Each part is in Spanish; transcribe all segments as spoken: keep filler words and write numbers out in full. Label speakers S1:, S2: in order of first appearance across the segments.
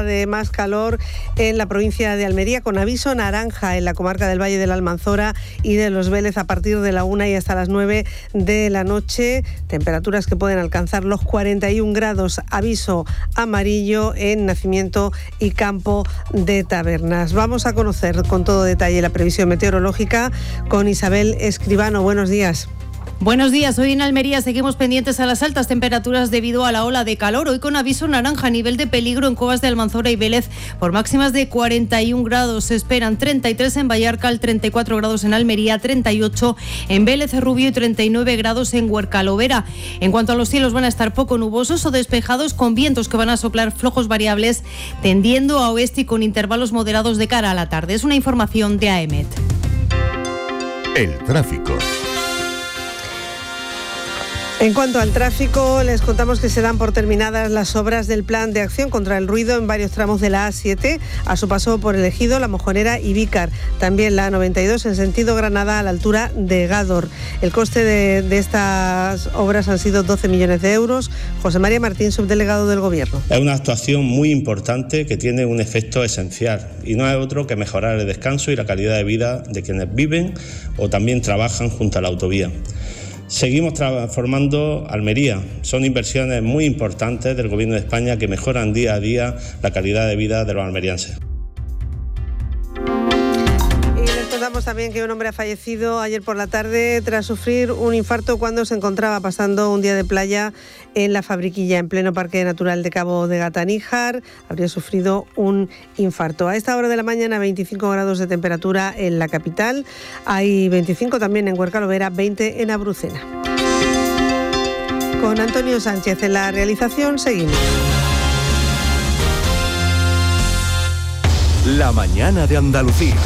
S1: de más calor en la provincia de Almería, con aviso naranja en la comarca del Valle de la Almanzora y de Los Vélez a partir de la una y hasta las nueve de la noche. Temperaturas que pueden alcanzar los cuarenta y un grados. Aviso amarillo en Nacimiento y Campo de Tabernas. Vamos a conocer con todo detalle la previsión meteorológica con Isabel Escribano. Buenos días.
S2: Buenos días. Hoy en Almería seguimos pendientes a las altas temperaturas debido a la ola de calor. Hoy con aviso naranja a nivel de peligro en Covas de Almanzora y Vélez por máximas de cuarenta y un grados. Se esperan treinta y tres en Vallarcal, treinta y cuatro grados en Almería, treinta y ocho en Vélez Rubio y treinta y nueve grados en Huercalovera. En cuanto a los cielos, van a estar poco nubosos o despejados con vientos que van a soplar flojos variables tendiendo a oeste y con intervalos moderados de cara a la tarde. Es una información de A E M E T.
S3: El tráfico.
S1: En cuanto al tráfico, les contamos que se dan por terminadas las obras del Plan de Acción contra el Ruido en varios tramos de la A siete, a su paso por El Ejido, La Mojonera y Vícar. También la A noventa y dos en sentido Granada a la altura de Gádor. El coste de, de estas obras han sido doce millones de euros. José María Martín, subdelegado del Gobierno.
S4: Es una actuación muy importante que tiene un efecto esencial y no es otro que mejorar el descanso y la calidad de vida de quienes viven o también trabajan junto a la autovía. Seguimos transformando Almería. Son inversiones muy importantes del Gobierno de España que mejoran día a día la calidad de vida de los almerienses.
S1: Contamos también que un hombre ha fallecido ayer por la tarde tras sufrir un infarto cuando se encontraba pasando un día de playa en La Fabriquilla, en pleno Parque Natural de Cabo de Gata-Níjar. Habría sufrido un infarto. A esta hora de la mañana, veinticinco grados de temperatura en la capital. Hay veinticinco también en Huercalovera, veinte en Abrucena. Con Antonio Sánchez en la realización, seguimos.
S3: La mañana de Andalucía.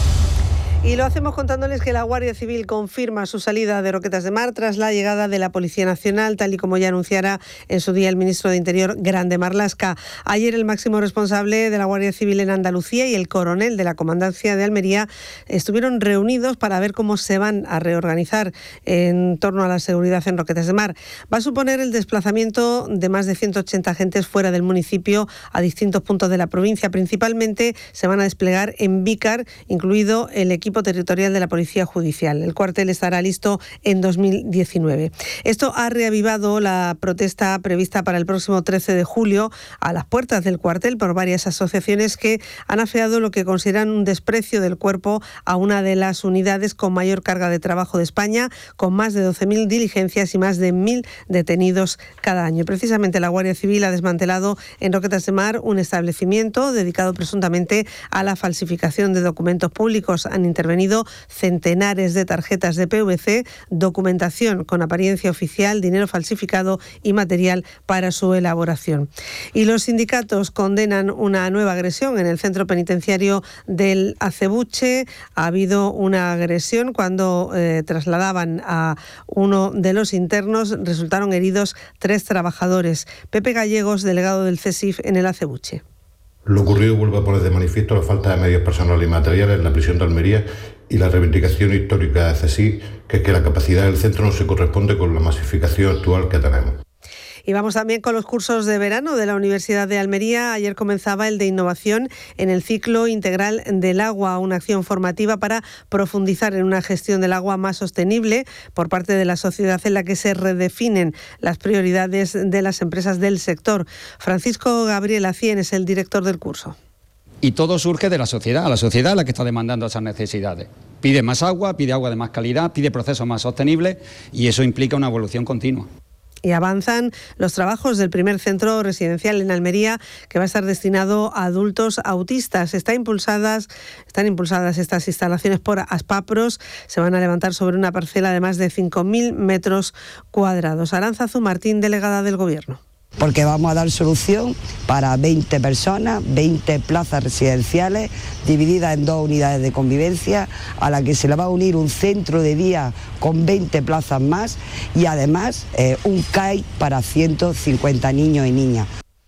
S1: Y lo hacemos contándoles que la Guardia Civil confirma su salida de Roquetas de Mar tras la llegada de la Policía Nacional, tal y como ya anunciara en su día el ministro de Interior, Grande Marlaska. Ayer el máximo responsable de la Guardia Civil en Andalucía y el coronel de la Comandancia de Almería estuvieron reunidos para ver cómo se van a reorganizar en torno a la seguridad en Roquetas de Mar. Va a suponer el desplazamiento de más de ciento ochenta agentes fuera del municipio a distintos puntos de la provincia. Principalmente se van a desplegar en Vícar, incluido el equipo territorial de la Policía Judicial. El cuartel estará listo en dos mil diecinueve. Esto ha reavivado la protesta prevista para el próximo trece de julio a las puertas del cuartel por varias asociaciones que han afeado lo que consideran un desprecio del cuerpo a una de las unidades con mayor carga de trabajo de España, con más de doce mil diligencias y más de mil detenidos cada año. Precisamente la Guardia Civil ha desmantelado en Roquetas de Mar un establecimiento dedicado presuntamente a la falsificación de documentos públicos. Han intervenido centenares de tarjetas de P V C, documentación con apariencia oficial, dinero falsificado y material para su elaboración. Y los sindicatos condenan una nueva agresión en el centro penitenciario del Acebuche. Ha habido una agresión cuando eh, trasladaban a uno de los internos. Resultaron heridos tres trabajadores. Pepe Gallegos, delegado del C E S I F en el Acebuche.
S5: Lo ocurrido vuelve a poner de manifiesto la falta de medios personales y materiales en la prisión de Almería y la reivindicación histórica de C E S I F, que es que la capacidad del centro no se corresponde con la masificación actual que tenemos.
S1: Y vamos también con los cursos de verano de la Universidad de Almería. Ayer comenzaba el de innovación en el ciclo integral del agua, una acción formativa para profundizar en una gestión del agua más sostenible por parte de la sociedad, en la que se redefinen las prioridades de las empresas del sector. Francisco Gabriel Acien es el director del curso.
S6: Y todo surge de la sociedad, la sociedad es la que está demandando esas necesidades. Pide más agua, pide agua de más calidad, pide procesos más sostenibles y eso implica una evolución continua.
S1: Y avanzan los trabajos del primer centro residencial en Almería, que va a estar destinado a adultos autistas. Está impulsadas, están impulsadas estas instalaciones por Aspapros. Se van a levantar sobre una parcela de más de cinco mil metros cuadrados. Arantzazu Martín, delegada del Gobierno.
S7: Porque vamos a dar solución para veinte personas, veinte plazas residenciales divididas en dos unidades de convivencia, a la que se le va a unir un centro de día con veinte plazas más y además eh, un C A I para ciento cincuenta niños y niñas.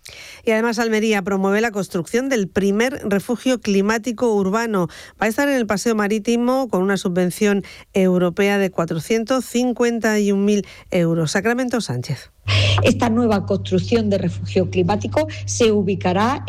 S1: Y además Almería promueve la construcción del primer refugio climático urbano. Va a estar en el Paseo Marítimo con una subvención europea de cuatrocientos cincuenta y un mil euros. Sacramento Sánchez.
S8: Esta nueva construcción de refugio climático se ubicará